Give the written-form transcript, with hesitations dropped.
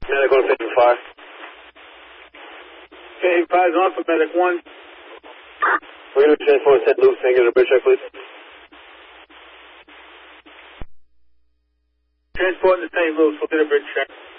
Medical Station 5. Okay, 5's on for Medic 1. We're going to transport St. Luke's. Can I get a bridge check, please? Transporting to St. Louis. We'll get a bridge check.